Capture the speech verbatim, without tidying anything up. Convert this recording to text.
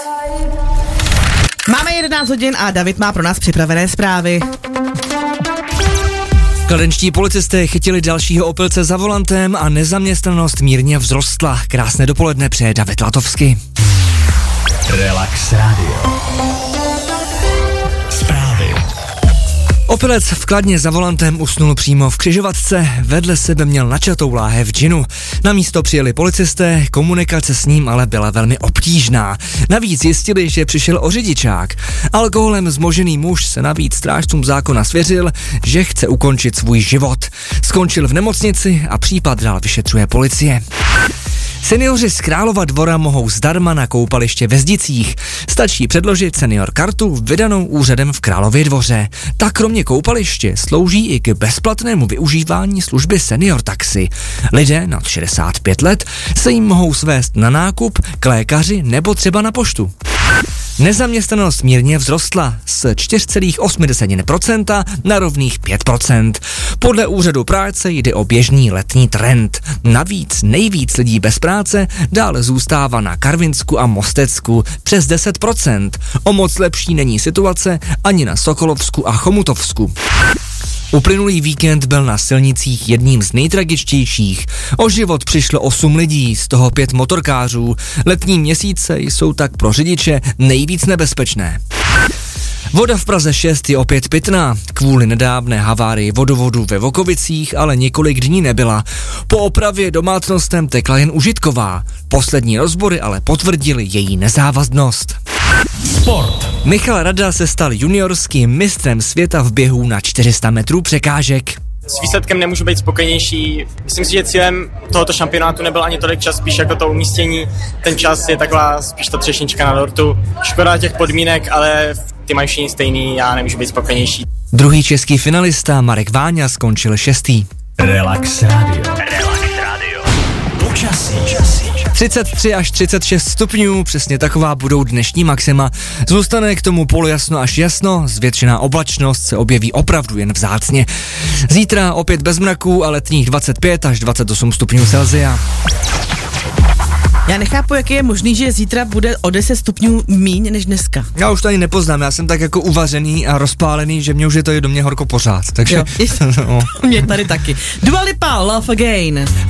Máme jedenáct hodin a David má pro nás připravené zprávy. Kladenčtí policisté chytili dalšího opilce za volantem a nezaměstnanost mírně vzrostla. Krásné dopoledne přeje David Latovsky. Relax Radio. Zprávy. Opilec v Kladně za volantem usnul přímo v křižovatce, vedle sebe měl načatou láhev džinu. Na místo přijeli policisté, komunikace s ním ale byla velmi obtížná. Navíc zjistili, že přišel o řidičák. Alkoholem zmožený muž se navíc strážcům zákona svěřil, že chce ukončit svůj život. Skončil v nemocnici a případ dál vyšetřuje policie. Seniori z Králova Dvora mohou zdarma na koupaliště ve Zdicích. Stačí předložit senior kartu vydanou úřadem v Králově Dvoře. Ta kromě koupaliště slouží i k bezplatnému využívání služby senior taxi. Lidé nad šedesát pět let se jim mohou svést na nákup, k lékaři nebo třeba na poštu. Nezaměstnanost mírně vzrostla z čtyři celá osm procenta na rovných pět procent. Podle úřadu práce jde o běžný letní trend. Navíc nejvíc lidí bez práce dále zůstává na Karvinsku a Mostecku přes deset procent. O moc lepší není situace ani na Sokolovsku a Chomutovsku. Uplynulý víkend byl na silnicích jedním z nejtragičtějších. O život přišlo osm lidí, z toho pět motorkářů. Letní měsíce jsou tak pro řidiče nejvíc nebezpečné. Voda v Praze šest je opět pitná. Kvůli nedávné havárii vodovodu ve Vokovicích ale několik dní nebyla. Po opravě domácnostem tekla jen užitková. Poslední rozbory ale potvrdily její nezávaznost. Sport. Michal Rada se stal juniorským mistrem světa v běhu na čtyři sta metrů překážek. S výsledkem nemůžu být spokojenější. Myslím si, že cílem tohoto šampionátu nebyl ani tolik čas, spíš jako to umístění. Ten čas je taková spíš ta třešnička na dortu. Škoda těch podmínek, ale ty mají všichni stejný, já nemůžu být spokojenější. Druhý český finalista Marek Váňa skončil šestý. Relax Radio. Relax Radio. Počasí. třicet tři až třicet šest stupňů, přesně taková budou dnešní maxima. Zůstane k tomu polojasno až jasno, zvětšená oblačnost se objeví opravdu jen vzácně. Zítra opět bez mraků a letních dvacet pět až dvacet osm stupňů Celsia. Já nechápu, jak je možný, že zítra bude o deset stupňů míň než dneska. Já už to ani nepoznám, já jsem tak jako uvařený a rozpálený, že mě už je to i do mě horko pořád, takže... Jo, mě tady taky. Dua Lipa, Love Again.